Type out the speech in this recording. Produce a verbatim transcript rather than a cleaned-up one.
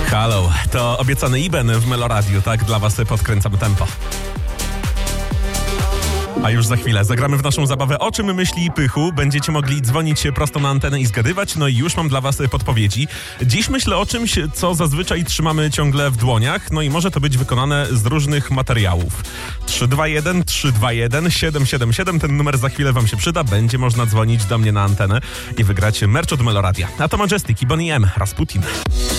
Halo, to obiecany Iben w Meloradiu, tak? Dla was podkręcamy tempo. A już za chwilę zagramy w naszą zabawę O czym myśli Pychu. Będziecie mogli dzwonić prosto na antenę i zgadywać. No i już mam dla was podpowiedzi. Dziś myślę o czymś, co zazwyczaj trzymamy ciągle w dłoniach. No i może to być wykonane z różnych materiałów. trzy dwa jeden, trzy dwa jeden, siedem siedem siedem. Ten numer za chwilę wam się przyda. Będzie można dzwonić do mnie na antenę i wygrać merch od Meloradia. A to Majestic i Bonnie M. Rasputin.